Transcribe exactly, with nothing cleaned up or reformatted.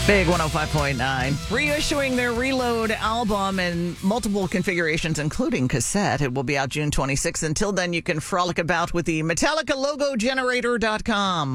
Big one oh five point nine. Reissuing their Reload album in multiple configurations, including cassette. It will be out June twenty-sixth. Until then, you can frolic about with the Metallica logo generator dot com.